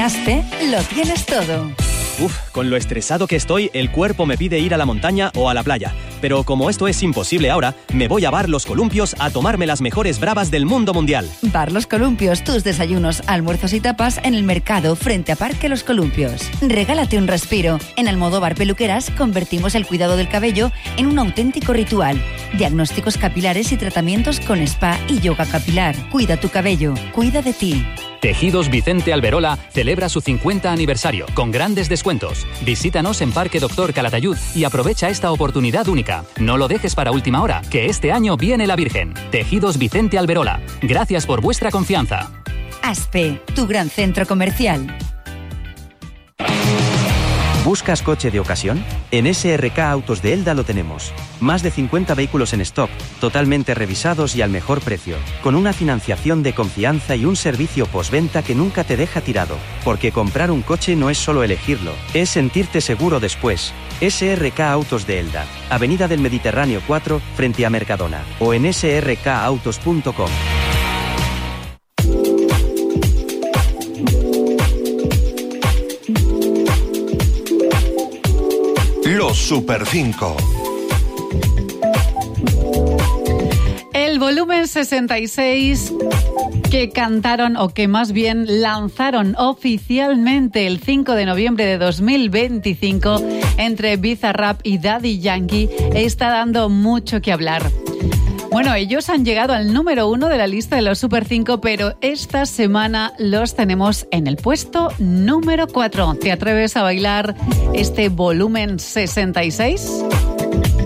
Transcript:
Aspe lo tienes todo. Con lo estresado que estoy, el cuerpo me pide ir a la montaña o a la playa. Pero como esto es imposible ahora, me voy a Bar Los Columpios a tomarme las mejores bravas del mundo mundial. Bar Los Columpios, tus desayunos, almuerzos y tapas en el mercado frente a Parque Los Columpios. Regálate un respiro. En Almodóvar Peluqueras convertimos el cuidado del cabello en un auténtico ritual. Diagnósticos capilares y tratamientos con spa y yoga capilar. Cuida tu cabello, cuida de ti. Tejidos Vicente Alberola celebra su 50 aniversario con grandes descuentos. Visítanos en Parque Doctor Calatayud y aprovecha esta oportunidad única. No lo dejes para última hora, que este año viene la Virgen. Tejidos Vicente Alberola. Gracias por vuestra confianza. Aspe, tu gran centro comercial. ¿Buscas coche de ocasión? En SRK Autos de Elda lo tenemos. Más de 50 vehículos en stock, totalmente revisados y al mejor precio, con una financiación de confianza y un servicio postventa que nunca te deja tirado. Porque comprar un coche no es solo elegirlo, es sentirte seguro después. SRK Autos de Elda, Avenida del Mediterráneo 4, frente a Mercadona, o en srkautos.com. Los Super 5. El volumen 66 que cantaron, o que más bien lanzaron oficialmente el 5 de noviembre de 2025 entre Bizarrap y Daddy Yankee, está dando mucho que hablar. Bueno, ellos han llegado al número 1 de la lista de los Super 5, pero esta semana los tenemos en el puesto número 4. ¿Te atreves a bailar este volumen 66?